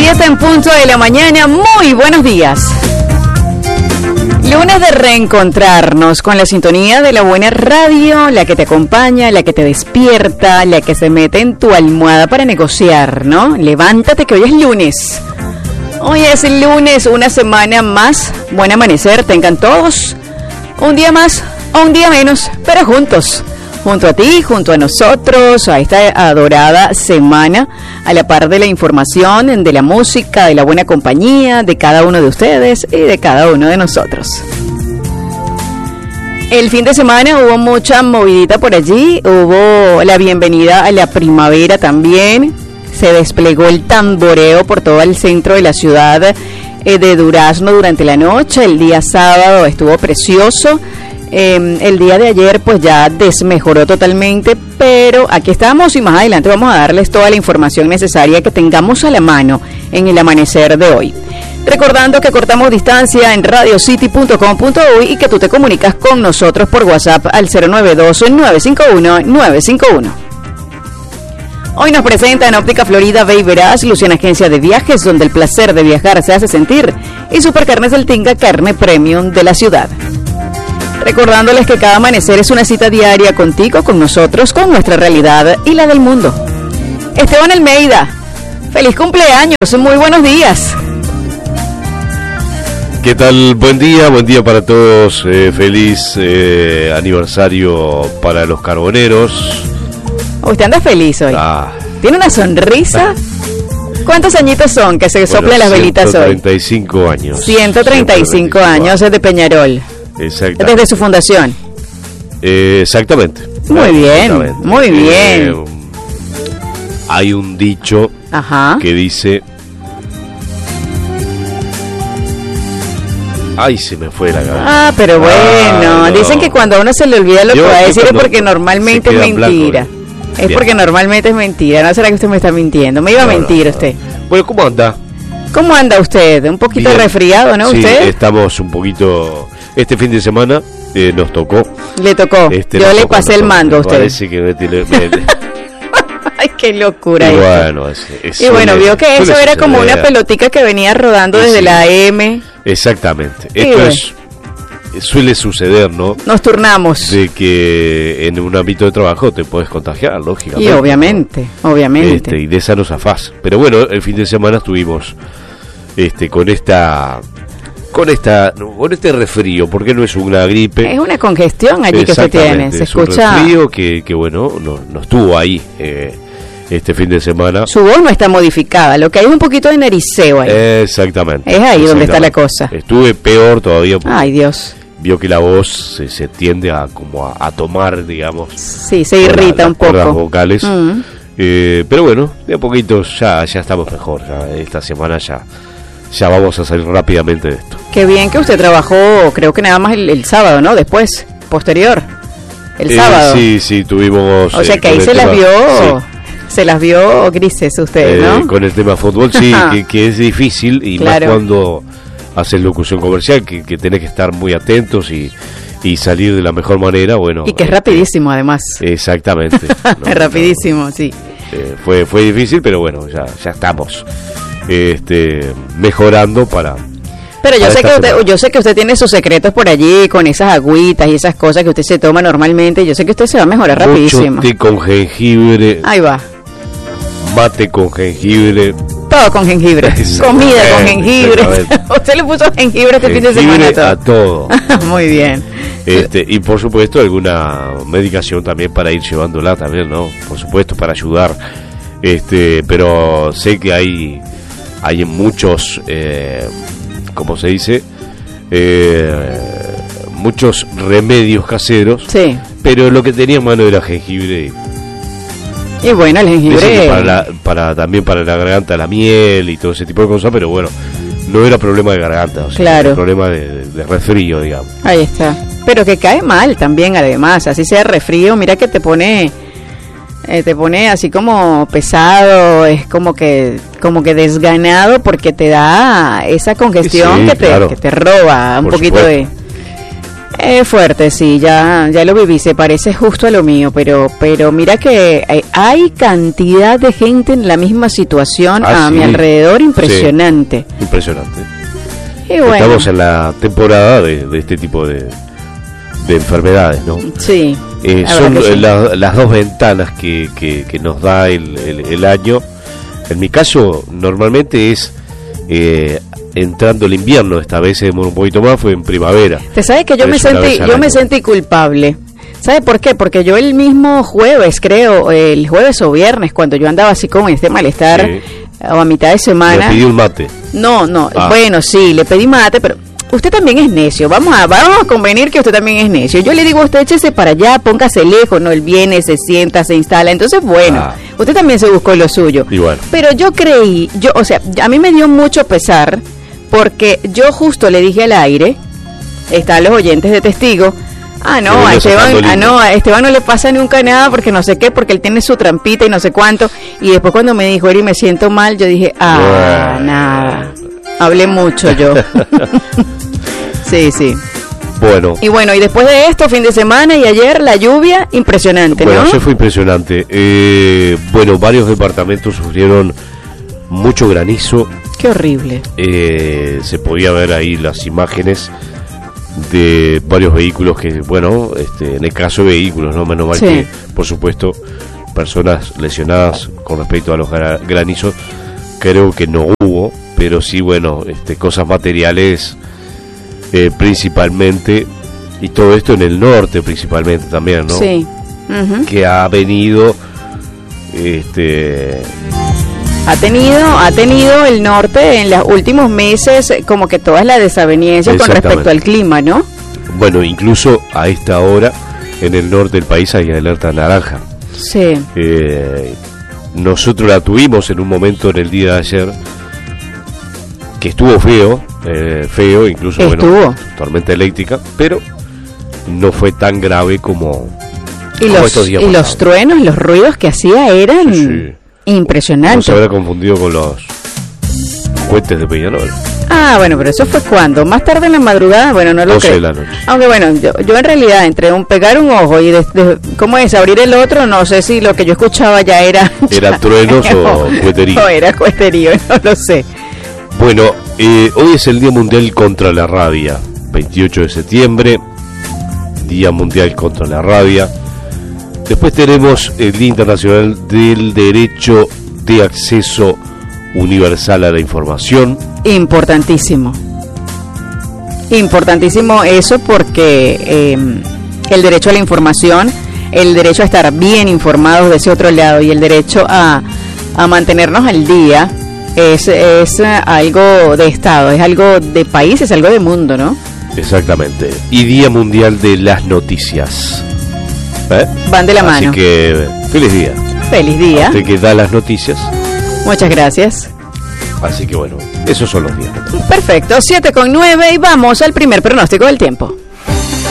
10 en punto de la mañana, muy buenos días. Lunes de reencontrarnos con la sintonía de la buena radio, la que te acompaña, la que te despierta, la que se mete en tu almohada para negociar, ¿no? Levántate que hoy es lunes. Hoy es el lunes, una semana más. Buen amanecer, tengan todos. Un día más o un día menos, pero juntos. Junto a ti, junto a nosotros, a esta adorada semana, a la par de la información, de la música, de la buena compañía, de cada uno de ustedes y de cada uno de nosotros. El fin de semana hubo mucha movidita por allí, hubo la bienvenida a la primavera también, se desplegó el tamboreo por todo el centro de la ciudad de Durazno durante la noche, el día sábado estuvo precioso. El día de ayer pues ya desmejoró totalmente, pero aquí estamos y más adelante vamos a darles toda la información necesaria que tengamos a la mano en el amanecer de hoy. Recordando que cortamos distancia en radiocity.com.uy y que tú te comunicas con nosotros por WhatsApp al 092-951-951. Hoy nos presentan Óptica Florida Ve y Verás, Luciana Agencia de Viajes, donde el placer de viajar se hace sentir, y Supercarnes del Tinga, carne premium de la ciudad. Recordándoles que cada amanecer es una cita diaria contigo, con nosotros, con nuestra realidad y la del mundo. Esteban Almeida, feliz cumpleaños, muy buenos días. ¿Qué tal? Buen día para todos, feliz aniversario para los carboneros. Usted anda feliz hoy. Tiene una sonrisa. ¿Cuántos añitos son que se soplan las velitas hoy? 135 años. 135 años de Peñarol. Exacto. Desde su fundación. Exactamente. Muy bien, muy bien. Hay un dicho que dice... Ay, se me fue la cabeza. Pero bueno, no. Dicen que cuando a uno se le olvida lo que va a decir es porque normalmente es mentira. Es porque normalmente es mentira. ¿No será que usted me está mintiendo? Me iba a mentir usted. Bueno, ¿cómo anda? ¿Cómo anda usted? Un poquito bien. Resfriado, ¿no? Sí, usted. Estamos un poquito... Este fin de semana nos tocó. Le tocó. Yo le pasé el mando a usted. Parece que Ay, qué locura. Y bueno, y bueno, vio que eso era como una pelotica que venía rodando desde la AM. Exactamente. Esto suele suceder, ¿no? Nos turnamos. De que en un ámbito de trabajo te puedes contagiar, lógicamente. Y obviamente, ¿no? Obviamente. Y de esa no zafás. Pero bueno, el fin de semana estuvimos con este resfrío, porque no es una gripe. Es una congestión allí que usted tiene. Se escucha. Un resfrío que bueno, no estuvo ahí este fin de semana. Su voz no está modificada, lo que hay es un poquito de nariceo ahí. Exactamente. Es ahí donde está la cosa. Estuve peor todavía. Ay, Dios. Vio que la voz se tiende a tomar, digamos. Sí, se irrita un poco. Las vocales. Pero bueno, de a poquito ya estamos mejor. Esta semana ya vamos a salir rápidamente de esto. Qué bien que usted trabajó, creo que nada más el sábado, ¿no? Después, posterior. El sábado. Sí, tuvimos... O sea que ahí se las vio grises usted, ¿no? Con el tema fútbol, sí, que es difícil, y claro. Más cuando haces locución comercial, que tenés que estar muy atentos y salir de la mejor manera, bueno. Y que es rapidísimo, además. Exactamente. Es rapidísimo, sí. Fue difícil, pero bueno, ya estamos mejorando para... Pero yo sé que usted tiene sus secretos por allí, con esas agüitas y esas cosas que usted se toma normalmente. Yo sé que usted se va a mejorar rapidísimo. Mucho té con jengibre. Ahí va. Mate con jengibre. Todo con jengibre. Comida con jengibre. Usted le puso jengibre este fin de semana a todo. Muy bien. Y por supuesto alguna medicación también para ir llevándola también, ¿no? Por supuesto, para ayudar. Pero sé que hay muchos, ¿cómo se dice? Muchos remedios caseros. Sí. Pero lo que tenía en mano era jengibre. Y bueno, el jengibre... También para la garganta, la miel y todo ese tipo de cosas, pero bueno, no era problema de garganta, o sea, claro. Era problema de resfrío, digamos. Ahí está. Pero que cae mal también, además, así sea resfrío, mira que te pone así como pesado, es como que desganado, porque te da esa congestión, sí, que te roba un poquito de... Fuerte, sí, ya lo viví, se parece justo a lo mío, pero mira que hay cantidad de gente en la misma situación a mi alrededor, impresionante. Sí, impresionante. Y bueno, estamos en la temporada de este tipo de enfermedades, ¿no? Sí. Son sí. Las dos ventanas que nos da el año. En mi caso, normalmente es entrando el invierno. Esta vez se demoró un poquito más, fue en primavera. Te sabes que yo me sentí culpable. ¿Sabe por qué? Porque yo el mismo jueves, creo, el jueves o viernes, cuando yo andaba así con este malestar, sí, o a mitad de semana. ¿Le pedí un mate? No, bueno, sí, le pedí mate, pero usted también es necio. Vamos a convenir que usted también es necio. Yo le digo a usted, échese para allá, póngase lejos, no, él viene, se sienta, se instala. Entonces, bueno, usted también se buscó lo suyo. Y bueno. Pero yo creí, o sea, a mí me dio mucho pesar, porque yo justo le dije al aire, están los oyentes de testigo, a Esteban no le pasa nunca nada porque no sé qué, porque él tiene su trampita y no sé cuánto. Y después cuando me dijo, Eri, me siento mal, yo dije, nada, hablé mucho yo. Sí. Bueno. Y después de esto, fin de semana y ayer, la lluvia, impresionante, ¿no? Bueno, ayer fue impresionante. Varios departamentos sufrieron mucho granizo. Qué horrible. Se podía ver ahí las imágenes de varios vehículos que, en el caso de vehículos, no menos mal, sí, que, por supuesto, personas lesionadas con respecto a los granizos, creo que no hubo, pero sí, cosas materiales principalmente, y todo esto en el norte principalmente también, ¿no? Sí. Que ha venido Ha tenido el norte en los últimos meses como que todas las desavenencias con respecto al clima, ¿no? Bueno, incluso a esta hora en el norte del país hay alerta naranja. Sí. Nosotros la tuvimos en un momento en el día de ayer que estuvo feo, incluso tormenta eléctrica, pero no fue tan grave como estos días pasados. Los truenos, los ruidos que hacía eran... Sí. Impresionante. No se habrá confundido con los cohetes de Peñarol. Bueno, pero eso fue cuando, más tarde en la madrugada, no lo 12 creo. de la noche. Aunque yo en realidad entre pegar un ojo y ¿cómo es? Abrir el otro, no sé si lo que yo escuchaba ya era truenos o coheterío. O era coheterío, no lo sé. Bueno, hoy es el Día Mundial contra la Rabia, 28 de septiembre, Día Mundial contra la Rabia. Después tenemos el Día Internacional del Derecho de Acceso Universal a la Información. Importantísimo eso porque el derecho a la información, el derecho a estar bien informados de ese otro lado y el derecho a mantenernos al día es algo de Estado, es algo de país, es algo de mundo, ¿no? Exactamente. Y Día Mundial de las Noticias. Van de la mano. Así que feliz día. Feliz día. A usted que da las noticias. Muchas gracias. Así que esos son los días. Perfecto, 7:09 y vamos al primer pronóstico del tiempo.